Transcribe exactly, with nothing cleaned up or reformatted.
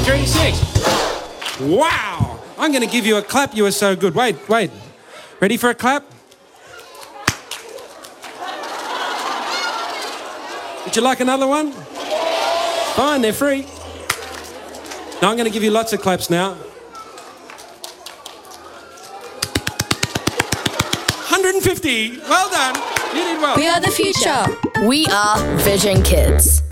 three, six. Wow. I'm going to give you a clap. You were so good. Wait, wait. Ready for a clap? Would you like another one? Fine, they're free. Now I'm going to give you lots of claps now. one hundred fifty. Well done. You did well. We are the future. We are Vision Kids.